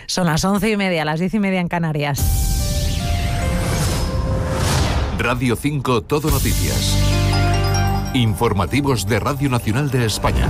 Son las 11:30, las 10:30 en Canarias. Radio 5 Todo Noticias. Informativos de Radio Nacional de España.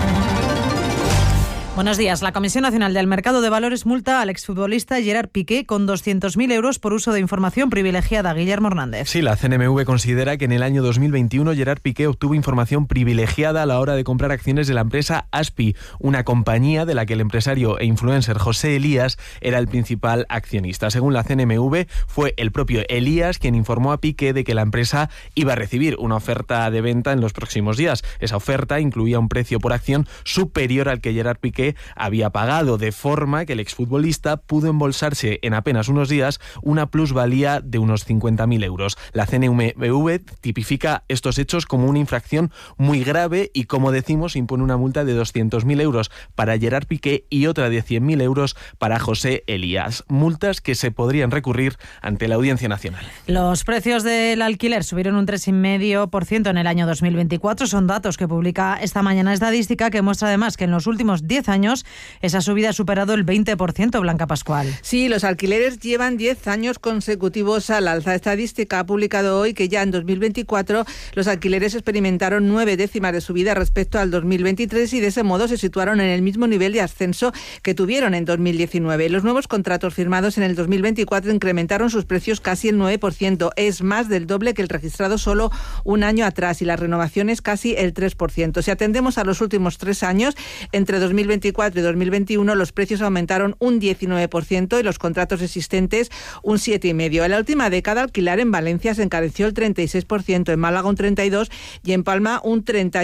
Buenos días. La Comisión Nacional del Mercado de Valores multa al exfutbolista Gerard Piqué con 200.000 euros por uso de información privilegiada. Guillermo Hernández. Sí, la CNMV considera que en el año 2021 Gerard Piqué obtuvo información privilegiada a la hora de comprar acciones de la empresa Aspi, una compañía de la que el empresario e influencer José Elías era el principal accionista. Según la CNMV, fue el propio Elías quien informó a Piqué de que la empresa iba a recibir una oferta de venta en los próximos días. Esa oferta incluía un precio por acción superior al que Gerard Piqué había pagado, de forma que el exfutbolista pudo embolsarse en apenas unos días una plusvalía de unos 50.000 euros. La CNMV tipifica estos hechos como una infracción muy grave y, como decimos, impone una multa de 200.000 euros para Gerard Piqué y otra de 100.000 euros para José Elías. Multas que se podrían recurrir ante la Audiencia Nacional. Los precios del alquiler subieron un 3,5% en el año 2024. Son datos que publica esta mañana Estadística, que muestra además que en los últimos 10 años esa subida ha superado el 20%, Blanca Pascual. Sí, los alquileres llevan 10 años consecutivos al alza. Estadística ha publicado hoy que ya en 2024 los alquileres experimentaron 9 décimas de subida respecto al 2023 y de ese modo se situaron en el mismo nivel de ascenso que tuvieron en 2019. Los nuevos contratos firmados en el 2024 incrementaron sus precios casi el 9%. Es más del doble que el registrado solo un año atrás, y las renovaciones casi el 3%. Si atendemos a los últimos 3 años, entre 2024 y 2021 los precios aumentaron un 19% y los contratos existentes un 7,5%. En la última década, alquilar en Valencia se encareció el 36%, en Málaga un 32% y en Palma un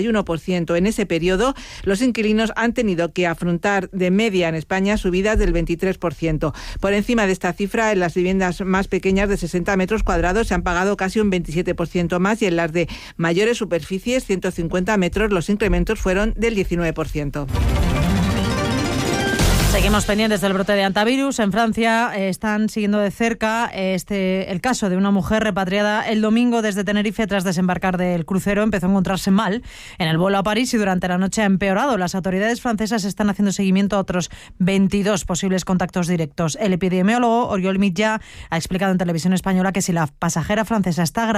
31%. En ese periodo, los inquilinos han tenido que afrontar de media en España subidas del 23%. Por encima de esta cifra, en las viviendas más pequeñas de 60 metros cuadrados se han pagado casi un 27% más, y en las de mayores superficies, 150 metros, los incrementos fueron del 19%. Seguimos pendientes del brote de hantavirus. En Francia están siguiendo de cerca el caso de una mujer repatriada el domingo desde Tenerife tras desembarcar del crucero. Empezó a encontrarse mal en el vuelo a París y durante la noche ha empeorado. Las autoridades francesas están haciendo seguimiento a otros 22 posibles contactos directos. El epidemiólogo Oriol Mitjà ha explicado en Televisión Española que si la pasajera francesa está